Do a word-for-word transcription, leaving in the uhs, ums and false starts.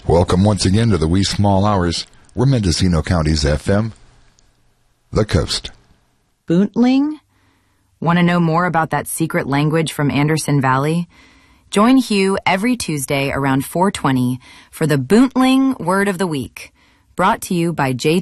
Welcome once again to the wee small hours. We're Mendocino County's F M, The Coast. Boontling? Want to know more about that secret language from Anderson Valley? Join Hugh every Tuesday around four twenty for the Boontling Word of the Week, brought to you by J